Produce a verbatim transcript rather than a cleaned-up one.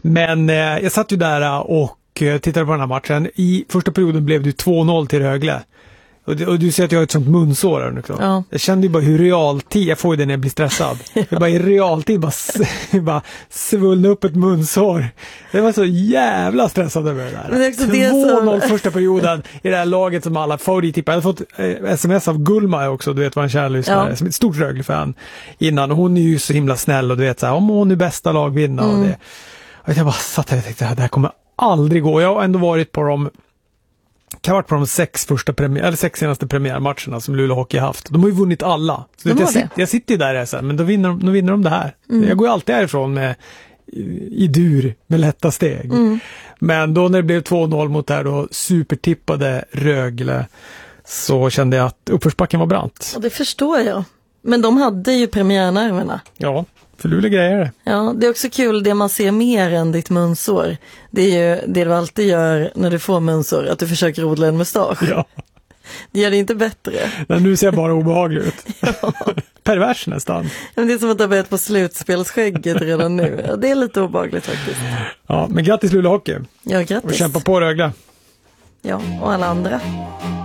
Men eh, jag satt ju där och eh, tittade på den här matchen. I första perioden blev det två noll till Rögle. Och, det, och du ser att jag har ett sånt munsår nu. Ja. Jag kände ju bara hur realtid, jag får ju det när jag blir stressad. Ja. Jag bara i realtid bara, bara svullna upp ett munsår. Jag var så jävla stressad över det där. två noll som... första perioden i det här laget som alla favorittippar. Jag hade fått eh, sms av Gulma också, du vet vad en kär lyssnare, ja. Som ett stort Rögle-fan innan. Och hon är ju så himla snäll och du vet så här, om hon är bästa lagvinnare mm. och det. Och jag bara satt här och tänkte, det här kommer aldrig gå. Jag har ändå varit på dem kan ha varit på de sex första premiär, eller sex senaste premiärmatcherna som Luleå Hockey har haft. De har ju vunnit alla. Så jag, sitter, jag sitter ju där så här, men då vinner, då vinner de det här. Mm. Jag går ju alltid härifrån med i dur med lätta steg. Mm. Men då när det blev två noll mot det här då supertippade Rögle så kände jag att uppförsbacken var brant. Och det förstår jag. Men de hade ju premiärnerverna. Ja, för Luleå grejer det. Ja, det är också kul det man ser mer än ditt munsår. Det är ju det du alltid gör när du får munsår, att du försöker odla en mustasch. Ja. Det gör det inte bättre. Men nu ser jag bara obehaglig ut. Ja. Pervers nästan. Men det är som att du har börjat på slutspelsskägget redan nu. Ja, det är lite obehagligt faktiskt. Ja, men grattis Luleå Hockey. Ja, grattis. Och kämpa på Rögle. Ja, och alla andra.